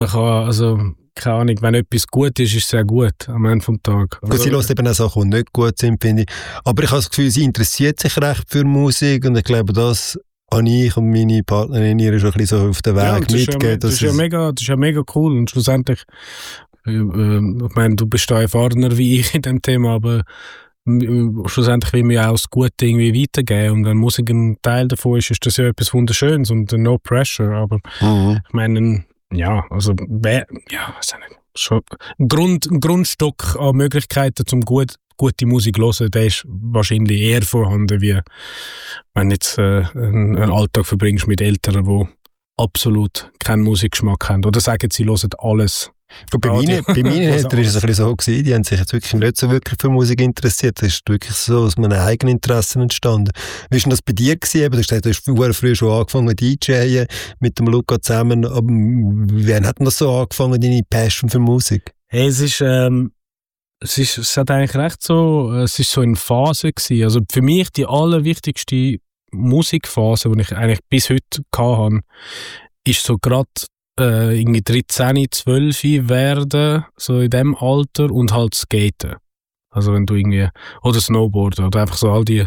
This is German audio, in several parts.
Also, keine Ahnung, wenn etwas gut ist, ist es sehr gut am Ende vom Tag. Also, gut, sie hört eben auch Sachen, die nicht gut sind, finde ich. Aber ich habe das Gefühl, sie interessiert sich recht für Musik und ich glaube, das habe ich und meine Partnerin ihr schon ein bisschen so auf den Weg mitgegeben. Das ist ja mega cool und schlussendlich, ich meine, du bist da erfahrener wie ich in dem Thema, aber schlussendlich will man ja auch das Gute irgendwie weitergeben und wenn Musik ein Teil davon ist, ist das ja etwas Wunderschönes und no pressure, aber ich meine, ja, also weiß ich nicht, schon ein Grundstock an Möglichkeiten zum gute Musik hören, der ist wahrscheinlich eher vorhanden, wie wenn du jetzt einen Alltag verbringst mit Eltern, die absolut keinen Musikgeschmack haben oder sagen, sie hören alles. Und bei meinen Eltern ist es ein bisschen so gewesen, die haben sich jetzt wirklich nicht so wirklich für Musik interessiert. Es ist wirklich so aus meinen eigenen Interessen entstanden. Wie war denn das bei dir gewesen? Du hast gesagt, du hast früher schon angefangen DJen mit dem Luca zusammen. Aber wann hat denn das so angefangen, deine Passion für Musik? Hey, es hat eigentlich recht so, es ist so in Phase gewesen. Also für mich die allerwichtigste Musikphase, die ich eigentlich bis heute hatte, ist so gerade irgendwie 13, 12 werden, so in dem Alter, und halt Skaten. Also wenn du irgendwie, oder Snowboarden, oder einfach so all die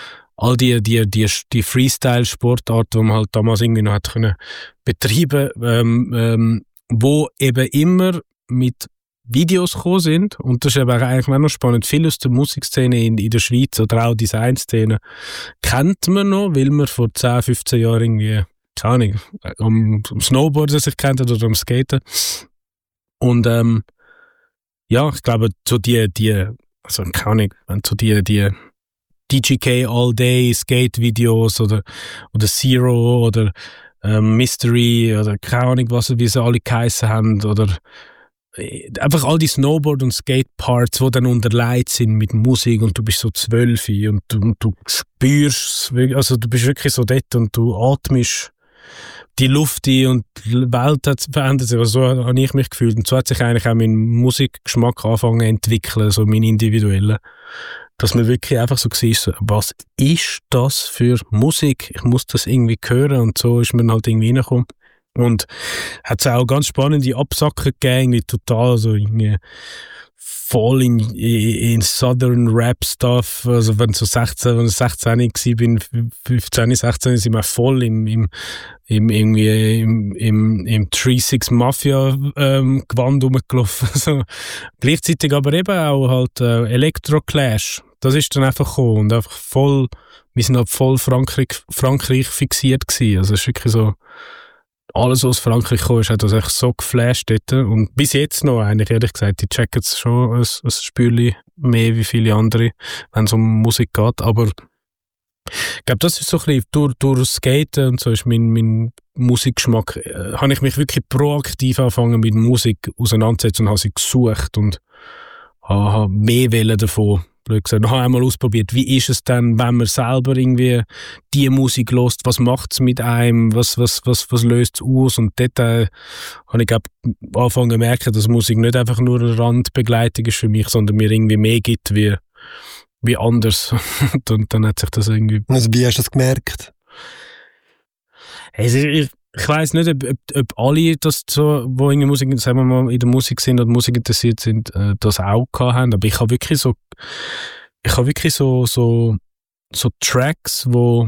Freestyle-Sportarten, die man halt damals irgendwie noch hat können betreiben, wo eben immer mit Videos gekommen sind, und das ist eben eigentlich auch noch spannend, viel aus der Musikszene in der Schweiz oder auch Designszene kennt man noch, weil man vor 10, 15 Jahren irgendwie, keine Ahnung, am Snowboarden sich kennt oder am Skaten. Und ja, ich glaube, so also keine Ahnung, wenn so die DJK All Day Skate-Videos oder Zero oder Mystery oder keine Ahnung, wie sie alle geheissen haben, oder einfach all die Snowboard- und Skate-Parts, die dann unterlegt sind mit Musik und du bist so 12 und du spürst, also du bist wirklich so dort und du atmest die Luft ein und die Welt hat verändert sich. Also so habe ich mich gefühlt und so hat sich eigentlich auch mein Musikgeschmack angefangen zu entwickeln, so mein individueller. Dass man wirklich einfach so war, so, was ist das für Musik? Ich muss das irgendwie hören, und so ist man halt irgendwie reingekommen. Und hat es auch ganz spannende Absacker gegeben, total, also irgendwie voll in Southern Rap Stuff, also wenn ich 16 war, 15, 16, sind wir voll im 3-6 Mafia Gewand rumgelaufen. Also, gleichzeitig aber eben auch halt Electro Clash. Das ist dann einfach gekommen und einfach voll, wir sind halt voll Frankreich fixiert gewesen. Also es ist wirklich so, alles, was aus Frankreich kam, hat uns echt so geflasht dort. Und bis jetzt noch, eigentlich ehrlich gesagt, die checken es schon ein Spürchen mehr wie viele andere, wenn es um Musik geht. Aber ich glaube, das ist so ein bisschen, durch Skaten und so ist mein Musikgeschmack, habe ich mich wirklich proaktiv angefangen mit Musik auseinanderzusetzen und habe sie gesucht und habe mehr wollen davon. Blöd gesagt. Ich habe einmal ausprobiert, wie ist es denn, wenn man selber irgendwie die Musik hört, was macht es mit einem, was löst es aus, und dort habe ich angefangen zu merken, dass Musik nicht einfach nur eine Randbegleitung ist für mich, sondern mir irgendwie mehr gibt wie anders. Und dann hat sich das irgendwie... Also wie hast du das gemerkt? Also ich weiss nicht, ob alle das so, wo in Musik, sagen wir mal, in der Musik sind oder Musik interessiert sind, das auch gehabt haben. Aber ich habe wirklich so Tracks, wo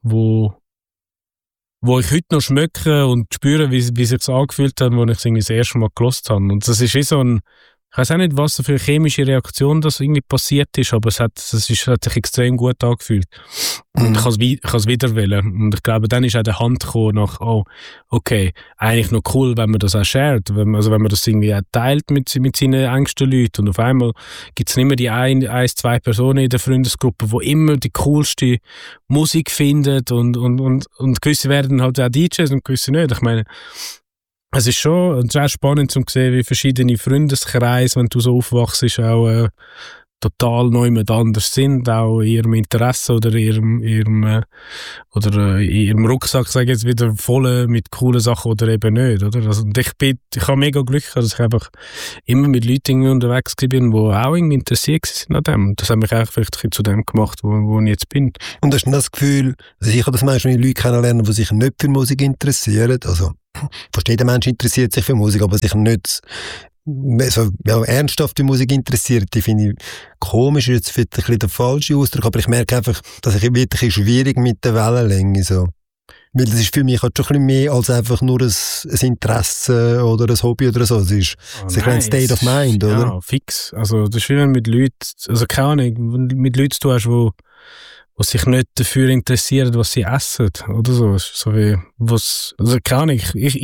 ich heute noch schmecke und spüre, wie sich's angefühlt hat, wo ich es irgendwie das erste Mal gehört habe. Und das ist so ein, ich weiss auch nicht, was für eine chemische Reaktion das irgendwie passiert ist, aber es hat sich extrem gut angefühlt. Und ich kann es wieder wählen. Und ich glaube, dann ist auch der Hand gekommen nach, oh, okay, eigentlich noch cool, wenn man das auch shared, wenn man das irgendwie auch teilt mit seinen engsten Leuten. Und auf einmal gibt es nicht mehr die 2 Personen in der Freundesgruppe, die immer die coolste Musik finden, und gewisse werden halt auch DJs und gewisse nicht. Ich meine, es ist schon sehr spannend zu sehen, wie verschiedene Freundeskreise, wenn du so aufwachst, auch total neu mit anders sind, auch in ihrem Interesse oder in ihrem Rucksack, sage ich jetzt wieder, voll mit coolen Sachen oder eben nicht, oder? Also, und ich habe mega Glück, dass ich einfach immer mit Leuten unterwegs bin, die auch irgendwie interessiert sind an dem. Das hat mich auch vielleicht zu dem gemacht, wo ich jetzt bin. Und hast du das Gefühl, also ich habe das manchmal Leute kennenlernen, die sich nicht für Musik interessieren, also fast jeder Mensch interessiert sich für Musik, aber sich nicht so, ernsthaft für Musik interessiert, die finde ich komisch, ist jetzt vielleicht ein bisschen der falsche Ausdruck, aber ich merke einfach, dass ich wirklich schwierig mit der Wellenlänge so. Weil das ist für mich halt schon ein bisschen mehr als einfach nur ein Interesse oder ein Hobby oder so. Es ist ein State of Mind, oder? Ja, fix. Also das ist wie wenn mit Leuten, also keine Ahnung, mit Leuten zu tun hast, die sich nicht dafür interessieren, was sie essen, oder so. So wie, also keine Ahnung,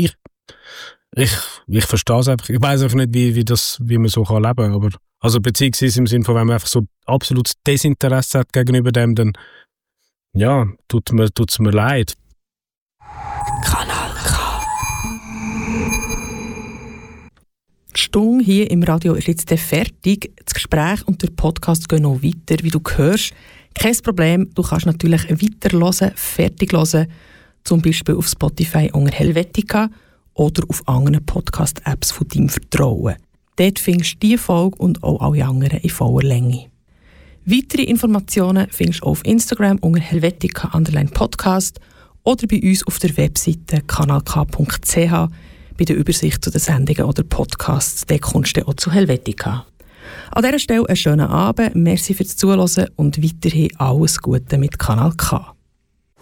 ich verstehe es einfach. Ich weiss einfach nicht, wie man so leben kann, aber, also beziehungsweise im Sinne von, wenn man einfach so absolutes Desinteresse hat gegenüber dem, dann, ja, tut's mir leid. Kanal K. Die Stunde hier im Radio ist jetzt fertig. Das Gespräch und der Podcast gehen noch weiter, wie du hörst. Kein Problem, du kannst natürlich weiterhören, fertig hören, zum Beispiel auf Spotify unter Helvetica oder auf anderen Podcast-Apps von deinem Vertrauen. Dort findest du diese Folge und auch alle anderen in voller Länge. Weitere Informationen findest du auf Instagram unter helvetica_podcast oder bei uns auf der Webseite kanalk.ch bei der Übersicht zu den Sendungen oder Podcasts. Dort kommst du auch zu Helvetica. An dieser Stelle einen schönen Abend, merci fürs Zuhören und weiterhin alles Gute mit Kanal K.